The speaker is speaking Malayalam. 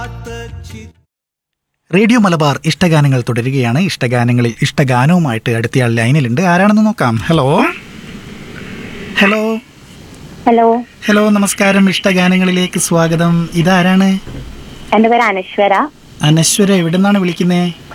റേഡിയോ മലബാർ ഇഷ്ടഗാനങ്ങൾ തുടരുകയാണ്. ഇഷ്ടഗാനങ്ങളിൽ ഇഷ്ടഗാനവുമായിട്ട് അടുത്തയാൾ ലൈനിലുണ്ട്. ആരാണെന്ന് നോക്കാം. ഹലോ ഹലോ ഹലോ ഹലോ നമസ്കാരം. ഇഷ്ടഗാനങ്ങളിലേക്ക് സ്വാഗതം. ഇതാരാണ്? എന്റെ പേര് അനശ്വര. അനശ്വര, എവിടെ നിന്നാണ് വിളിക്കുന്നേ?